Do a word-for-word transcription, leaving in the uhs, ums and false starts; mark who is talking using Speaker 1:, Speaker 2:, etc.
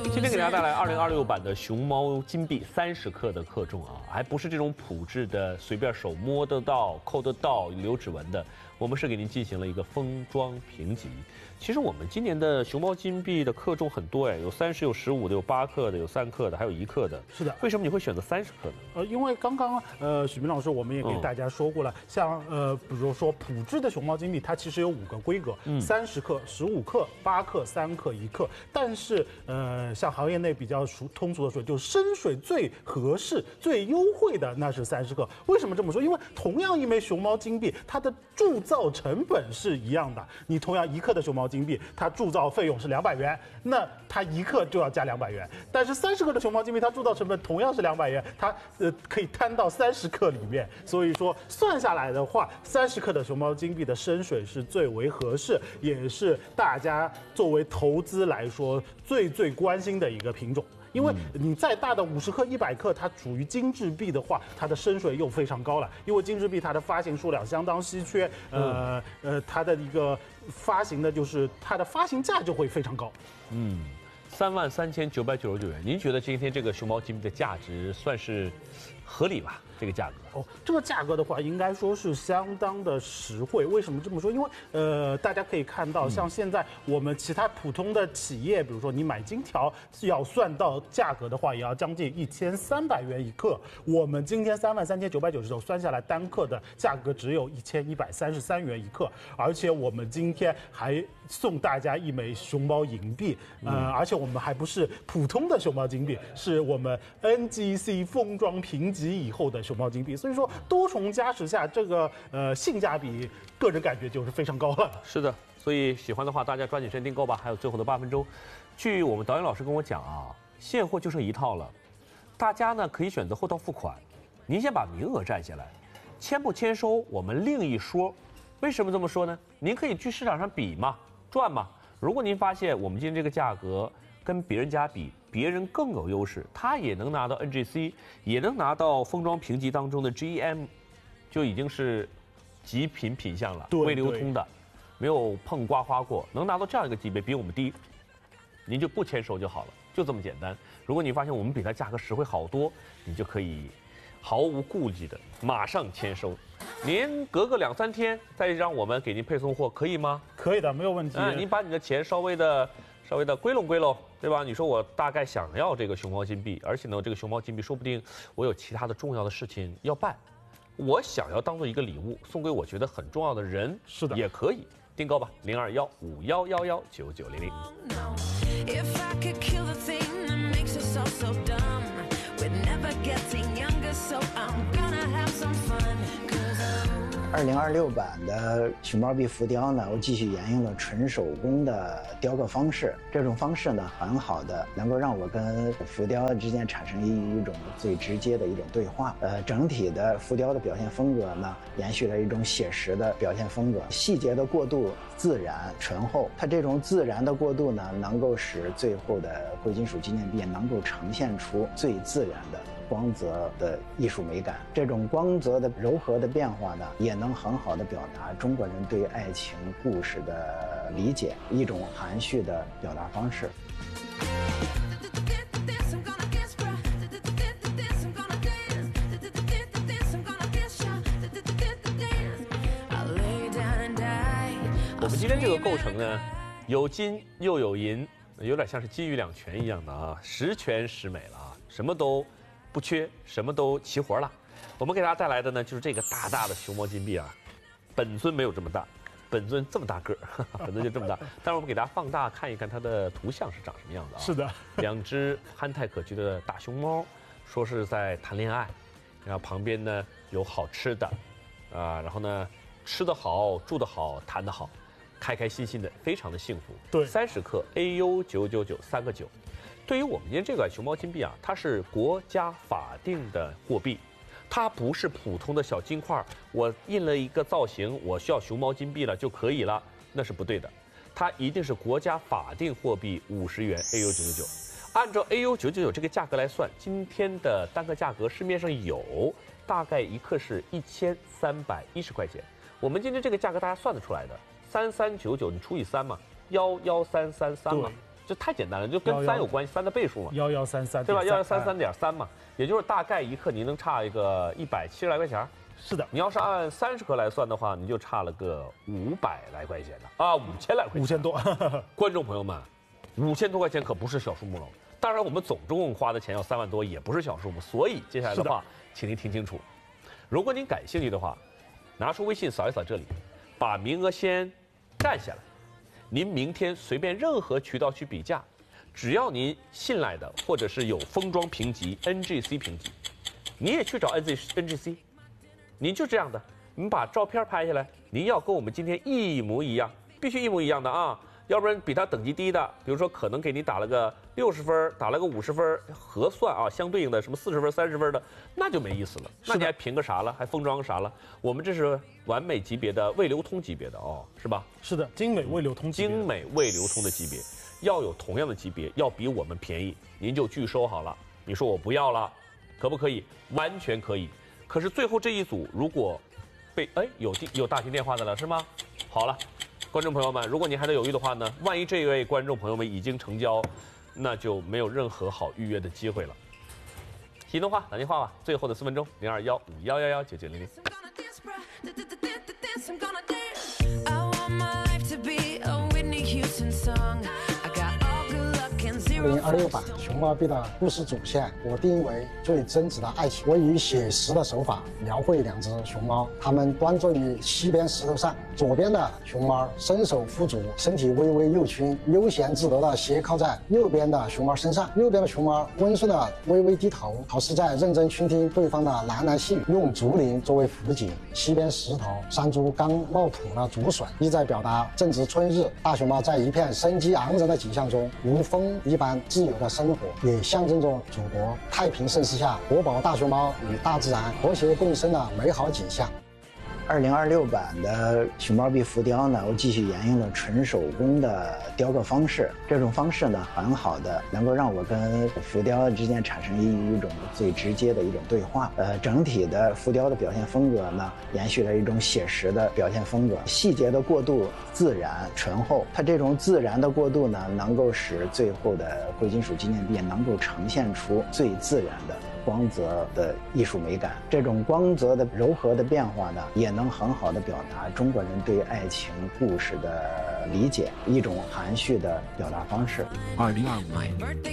Speaker 1: 今天给大家带来二零二六版的熊猫金币三十克的克重啊，还不是这种普制的，随便手摸得到、扣得到、留指纹的。我们是给您进行了一个封装评级。其实我们今年的熊猫金币的克重很多哎，有三十、有十五的、有八克的、有三克的，还有一克的。
Speaker 2: 是的。
Speaker 1: 为什么你会选择三十克呢？
Speaker 2: 呃，因为刚刚呃许明老师我们也给大家说过了，嗯、像呃比如说普制的熊猫金币，它其实有五个规格，三十克、十五克、八克、三克、一克。但是呃像行业内比较熟通俗的说，就是深水最合适、最优惠的那是三十克。为什么这么说？因为同样一枚熊猫金币，它的铸造成本是一样的。你同样一克的熊猫金币，它铸造费用是两百元，那它一克就要加两百元。但是三十克的熊猫金币，它铸造成本同样是两百元，它呃可以摊到三十克里面。所以说算下来的话，三十克的熊猫金币的深水是最为合适，也是大家作为投资来说最最关心的一个品种。因为你再大的五十克、一百克，它属于精致币的话，它的深水又非常高了。因为精致币它的发行数量相当稀缺，呃呃，它的一个发行的就是它的发行价就会非常高。
Speaker 1: 嗯，三万三千九百九十九元，您觉得今天这个熊猫金币的价值算是合理吧？这个价格
Speaker 2: 哦，这个价格的话，应该说是相当的实惠。为什么这么说？因为呃，大家可以看到，像现在我们其他普通的企业，比如说你买金条，要算到价格的话，也要将近一千三百元一克。我们今天三万三千九百九十九，算下来单克的价格只有一千一百三十三元一克，而且我们今天还送大家一枚熊猫银币，呃，嗯、而且我们还不是普通的熊猫金币，是我们 N G C 封装评级以后的熊猫金币，所以说多重加持下，这个呃性价比，个人感觉就是非常高了。
Speaker 1: 是的，所以喜欢的话，大家抓紧时间订购吧。还有最后的八分钟，据我们导演老师跟我讲啊，现货就剩一套了，大家呢可以选择后套付款，您先把名额占下来，签不签收我们另一说。为什么这么说呢？您可以去市场上比嘛，赚嘛。如果您发现我们今天这个价格跟别人家比，别人更有优势，他也能拿到 N G C， 也能拿到封装评级当中的 G E M， 就已经是极品品相了，未流通的，没有碰刮花过，能拿到这样一个级别比我们低，您就不签收就好了，就这么简单。如果你发现我们比它价格实惠好多，你就可以毫无顾忌的马上签收。您隔个两三天再让我们给您配送货，可以吗？
Speaker 2: 可以的，没有问题。
Speaker 1: 嗯，您把你的钱稍微的、稍微的归拢归拢，对吧？你说我大概想要这个熊猫金币，而且呢，这个熊猫金币说不定我有其他的重要的事情要办，我想要当做一个礼物送给我觉得很重要的人，
Speaker 2: 是的，
Speaker 1: 也可以订购吧，零二幺五幺幺幺九九零零。
Speaker 3: 二零二六版的熊猫币浮雕呢，我继续沿用了纯手工的雕刻方式。这种方式呢，很好的能够让我跟浮雕之间产生一种最直接的一种对话。呃，整体的浮雕的表现风格呢，延续了一种写实的表现风格，细节的过渡自然醇厚。它这种自然的过渡呢，能够使最后的贵金属纪念币能够呈现出最自然的光泽的艺术美感。这种光泽的柔和的变化呢，也能很好的表达中国人对爱情故事的理解，一种含蓄的表达方式。
Speaker 1: 我们今天这个构成呢，有金又有银，有点像是金玉两全一样的啊，十全十美了啊，什么都不缺，什么都齐活了。我们给大家带来的呢，就是这个大大的熊猫金币啊，本尊没有这么大，本尊这么大个儿，本尊就这么大。但是我们给大家放大看一看它的图像是长什么样子啊？
Speaker 2: 是的，
Speaker 1: 两只憨态可掬的大熊猫，说是在谈恋爱，然后旁边呢有好吃的，啊，然后呢吃得好，住得好，谈得好，开开心心的，非常的幸福。
Speaker 2: 对，
Speaker 1: 三十克 A U 九九九三个九。对于我们今天这个熊猫金币啊，它是国家法定的货币，它不是普通的小金块，我印了一个造型，我需要熊猫金币了就可以了，那是不对的。它一定是国家法定货币五十元 A U 九九九。按照 A U 九九九这个价格来算，今天的单个价格市面上有大概一克是一千三百一十块钱。我们今天这个价格大家算得出来的，三三九九你除以三嘛，幺幺三三三嘛。 这太简单了，就跟三有关系，三的倍数嘛，
Speaker 2: 幺幺三三，
Speaker 1: 对吧？幺幺三三点三嘛，也就是大概一克你能差一个一百七十来块钱。
Speaker 2: 是的，
Speaker 1: 你要是按三十克来算的话，你就差了个五百来块钱的啊，五千来块钱，
Speaker 2: 五千多。
Speaker 1: 观众朋友们，五千多块钱可不是小数目了。当然，我们总共花的钱要三万多，也不是小数目。所以接下来的话，请您听清楚。如果您感兴趣的话，拿出微信扫一扫这里，把名额先占下来。您明天随便任何渠道去比价，只要您信赖的或者是有封装评级 N G C 评级，你也去找 N G N G C。您就这样的，您把照片拍下来，您要跟我们今天一模一样，必须一模一样的啊，要不然比他等级低的，比如说可能给你打了个六十分，打了个五十分，核算啊，相对应的什么四十分、三十分的，那就没意思了。那你还评个啥了？还封装个啥了？我们这是完美级别的未流通级别的哦，是吧？
Speaker 2: 是的，精美未流通级别，
Speaker 1: 精美未流通的级别，要有同样的级别，要比我们便宜，您就拒收好了。你说我不要了，可不可以？完全可以。可是最后这一组如果被哎有有大型电话的了是吗？好了，观众朋友们，如果您还在犹豫的话呢，万一这位观众朋友们已经成交，那就没有任何好预约的机会了。移动话打电话吧，最后的四分钟，零二幺五幺幺幺九九零零。
Speaker 4: 二零二六版熊猫币的故事主线，我定义为最真挚的爱情。我以写实的手法描绘两只熊猫，它们端坐于西边石头上。左边的熊猫伸手扶足，身体微微右倾，悠闲自得地斜靠在右边的熊猫身上。右边的熊猫温顺地微微低头，好似在认真倾听对方的喃喃细语，用竹林作为辅景。西边石头三株刚冒土的竹笋，意在表达正值春日，大熊猫在一片生机盎然的景象中，如风一般自由的生活，也象征着祖国太平盛世下活宝大熊猫与大自然和谐共生的美好景象。
Speaker 3: 二零二六版的熊猫币浮雕呢，我继续沿用了纯手工的雕刻方式。这种方式呢，很好的能够让我跟浮雕之间产生一一种最直接的一种对话。呃，整体的浮雕的表现风格呢，延续了一种写实的表现风格，细节的过渡自然醇厚。它这种自然的过渡呢，能够使最后的贵金属纪念币能够呈现出最自然的光泽的艺术美感。这种光泽的柔和的变化呢，也能很好的表达中国人对爱情故事的理解，一种含蓄的表达方式。
Speaker 5: 二零二五年